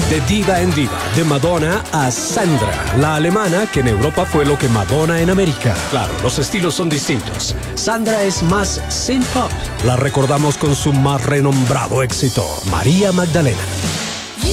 De diva en diva, de Madonna a Sandra, la alemana que en Europa fue lo que Madonna en América. Claro, los estilos son distintos. Sandra es más synth pop. La recordamos con su más renombrado éxito, María Magdalena.